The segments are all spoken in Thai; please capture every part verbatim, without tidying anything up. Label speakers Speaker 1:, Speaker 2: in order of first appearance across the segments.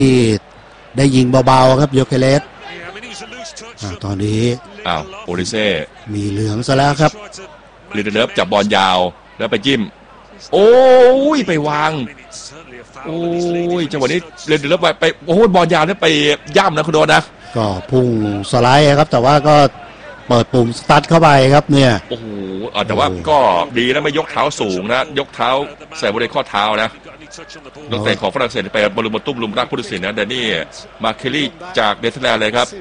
Speaker 1: ที่ได้ยิงเบาๆครับโยเคเลสตอนนี้
Speaker 2: อ้าวโอริเซ่
Speaker 1: มีเหลืองซะแล้วครับ
Speaker 2: ลิเดเลิฟจับบอลยาวแล้วไปจิ้มโอ้ยไปวางโอ้ยจังหวะนี้ลิเดเลิฟไปไปโอ้ยบอลยาวนี่ไปย่ำนะคุณโดนนะ
Speaker 1: ก็พุ่งสไลด์ครับแต่ว่าก็เปิดปุ่มสตาร์ทเข้าไปครับเนี่ย
Speaker 2: โอ้โหแต่ว่าก็ดีนะไม่ยกเท้าสูงนะยกเท้าใส่บริเวณข้อเท้านะนักเตะของฝรั่งเศสไปบอลลูนตุ้มลุมรักผู้ตัดสินนะเดนนี่มาเคลลี่จากเนเธอร์แลนด์เลยครับ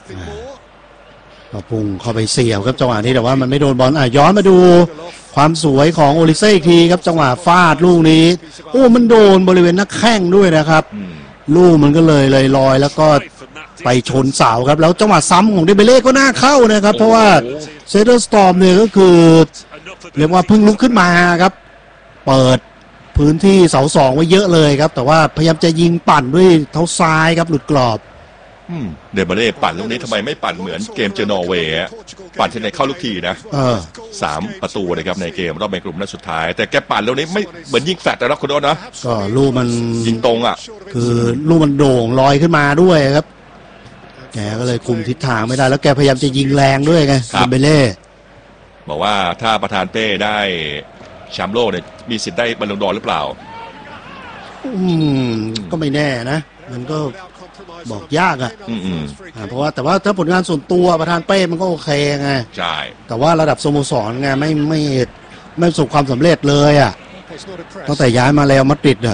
Speaker 1: ก็พุ่งเข้าไปเสียบครับจังหวะนี้แต่ว่ามันไม่โดนบอลอ่ะย้อนมาดูความสวยของโอลิเซ่อีกทีครับจังหวะฟาดลูกนี้โอ้มันโดนบริเวณหน้าแข้งด้วยนะครับลูกมันก็เลยเลยลอยแล้วก็ไปชนเสาครับแล้วจังหวะซ้ำของเดเบเล่ก็น่าเข้านะครับเพราะว่าเซเดอร์สตอร์มเนี่ยก็คือเรียกว่าเพิ่งลุกขึ้นมาครับเปิดพื้นที่เสาสองไว้เยอะเลยครับแต่ว่าพยายามจะยิงปั่นด้วยเท้าซ้ายครับหลุดกรอบ
Speaker 2: เดเบเล่ปั่นลูกนี้ทำไมไม่ปั่นเหมือนเกมเจอนอร์เวย์ปั่นที่ไหนเข้าลูกทีนะสามประตูเลยครับในเกมรอบแบ่งกลุ่มนัดสุดท้ายแต่แกปั่นลูกนี้ไม่เหมือนยิงแฟลตแต่ละคนนะ
Speaker 1: ก็ลูกมัน
Speaker 2: ยิงตรงอ่ะ
Speaker 1: คือลูกมันโด่งลอยขึ้นมาด้วยครับแกก็เลยคุมทิศทางไม่ได้แล้วแกพยายามจะยิงแรงด้วยไงเดเบเล่
Speaker 2: บอกว่าถ้าประธานเป้ได้แชมป์โลกเนี่ยมีสิทธิ์ได้บอลลูนดอร์หรือเปล่า
Speaker 1: อืมก็ไม่แน่นะมันก็บอกยากอ่ะเพราะว่าแต่ว่าถ้าผลงานส่วนตัวประธานเป้มันก็โอเคไง
Speaker 2: ใช่
Speaker 1: แต่ว่าระดับสโมสรไงไม่ไม่ไม่ประสบความสำเร็จเลยอ่ะตั้งแต่ย้ายมาแล้วมาดริดอ่ะ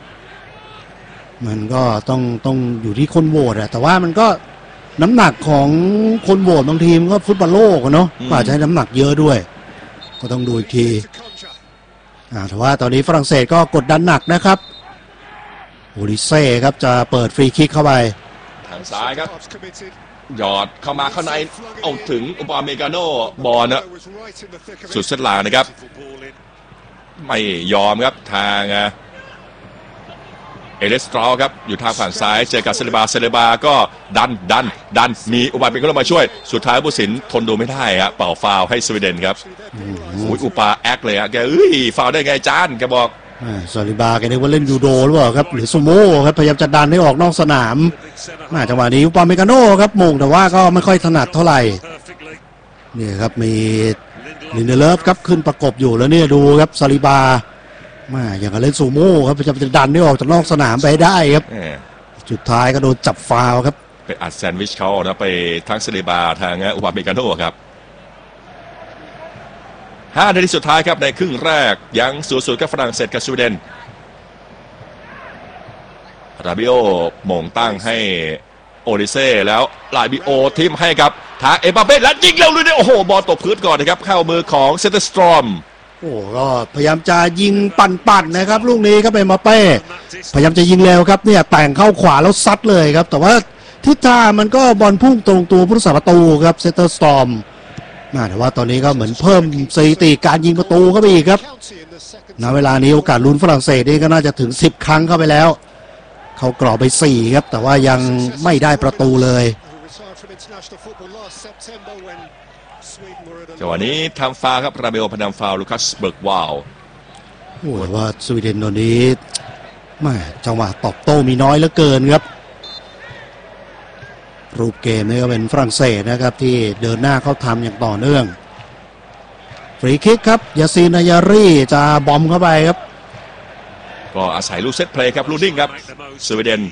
Speaker 1: มันก็ต้องต้องอยู่ที่คนโหวตอ่ะแต่ว่ามันก็น้ำหนักของคนโหวตบางทีมันก็ฟุตบอลโลกเนาะอาจจะให้น้ำหนักเยอะด้วยก็ต้องดูอีกทีอ่าแต่ว่าตอนนี้ฝรั่งเศสก็กดดันหนักนะครับโอลิเซ่ครับจะเปิดฟรีคิกเข้าไป
Speaker 2: ทางซ้ายครับหยอดเข้ามาข้างในเอาถึงอุปาเมกาโนบอลนะสุดเส้นหลังนะครับไม่ยอมครับทางเอเลสตรอครับอยู่ทางฝั่งซ้ายเจอกับเซเลบาเซเลบาก็ดันดันดันมีอุปาเมกาโนมาช่วยสุดท้ายผู้สินทนดูไม่ได้ฮะเป่าฟาวให้สวีเดนครับอุปาแอคเลยฮะแกเอ้ยฟาวได้ไงจานแกบอก
Speaker 1: ซาลิบาแกนึกว่าเล่นยูโดหรือเปล่าครับหรือซูโม่ครับพยายามจะดันให้ออกนอกสนามมาจังหวะนี้อุปาเมกาโนครับมงแต่ว่าก็ไม่ค่อยถนัดเท่าไหร่นี่ครับมีลินเดเลฟครับขึ้นประกบอยู่แล้วเนี่ยดูครับซาลิบามาอย่างกับเล่นซูโม่ครับพยายามจะดันให้ออกจากนอกสนามไปได้ครับสุดท้ายก็โดนจับฟาวครับ
Speaker 2: ไปอัดแซนด์วิชเขานะไปทั้งซาลิบาทางอุปาเมกาโนครับห้านาทีสุดท้ายครับในครึ่งแรกยังศูนย์ศูนย์กับฝรั่งเศสกับสวีเดนราบิโอหม่งตั้งให้โอลิเซ่แล้วลาบิโอทิมให้กับทางเอ็มบัปเป้และยิงเร็วเลยเนี่ยโอ้โหบอลตกพื้นก่อนนะครับเข้ามือของเซนเตอร์สตรอม
Speaker 1: โอ้ก็พยายามจะยิงปั่นๆนะครับลูกนี้ครับเอ็มบัปเป้พยายามจะยิงเร็วครับเนี่ยแต่งเข้าขวาแล้วซัดเลยครับแต่ว่าทิศทางมันก็บอลพุ่งตรงตัวผู้รักษาประตูครับเซนเตอร์สตรอมแต่ว่าตอนนี้ก็เหมือนเพิ่มสถิติการยิงประตูเข้าไปอีกครับณเวลานี้โอกาสลุ้นฝรั่งเศสนี่ก็น่าจะถึงสิบครั้งเข้าไปแล้วเขากรอบไปสี่ครับแต่ว่ายังไม่ได้ประตูเลย
Speaker 2: จังหวะนี้ทำฟาวครับราเบลพนำฟาวลูคัสเบิร์กวาล
Speaker 1: โอ้ว่าสวีเดนตอนนี้แม่จังหวะตอบโต้มีน้อยเหลือเกินครับรูปเกมนี่ก็เป็นฝรั่งเศสนะครับที่เดินหน้าเข้าทำอย่างต่อเนื่องฟรีคิกครับยาซีนายารีจะบอมเข้าไปครับ
Speaker 2: ก็อาศัยลูกเซตเพลย์ครับลูดิ้งครับสวีเดน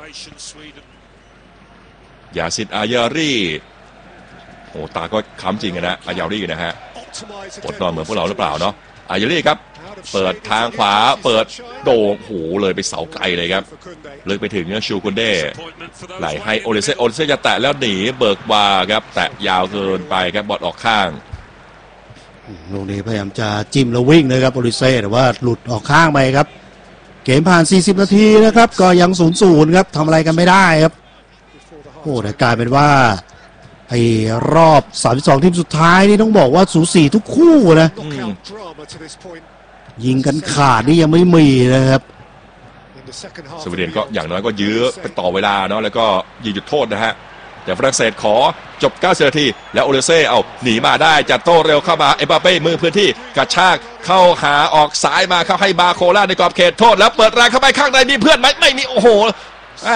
Speaker 2: ยาซินอายารีโอ้ตาก็ค้ำจริงนะอายารีนะฮะปวดนอนเหมือนพวกเราหรือเปล่าเนาะอายารีครับเปิดทางขวาเปิดโด่งโหเลยไปเสาไกลเลยครับเลิกไปถึงเนี่ยชูกุนเด้ไหลให้โอเลเซ่โอเลเซ่จะแตะแล้วหนีเบิร์กวาครับแตะยาวเกินไปครับบอลออกข้าง
Speaker 1: ลูกนี้พยายามจะจิ้มแล้ววิ่งเลยครับโอเลเซ่แต่ว่าหลุดออกข้างไปครับเกมผ่านสี่สิบนาทีนะครับก็ยัง ศูนย์ ศูนย์ ครับทำอะไรกันไม่ได้ครับโอ้แต่กลายเป็นว่าไอ้รอบสามสิบสองทีมสุดท้ายนี่ต้องบอกว่าสูสีทุกคู่นะยิงกันขาดนี่ยังไม่มีนะครับ
Speaker 2: สวีเดนก็อย่างน้อยก็ยื้อเป็นต่อเวลาเนาะแล้วก็ยิงจุดโทษนะฮะแต่ฝรั่งเศสขอจบเก้าสิบนาทีแล้วโอเลเซ่เอาหนีมาได้จัดโต้เร็วเข้ามาเอ็มบัปเป้มือพื้นที่กระชากเข้าหาออกซ้ายมาเข้าให้บาโคล่าในกรอบเขตโทษแล้วเปิดแรงเข้าไปข้างในมีเพื่อนไหมไม่มีโอ้โห